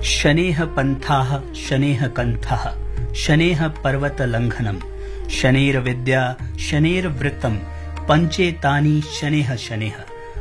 शनेः पन्थाः शनेः कन्थः शनेः पर्वतलङ्घनम् शनेर्विद्या शनेर्वृत्तम् पञ्चेतानि शनेः शनेः।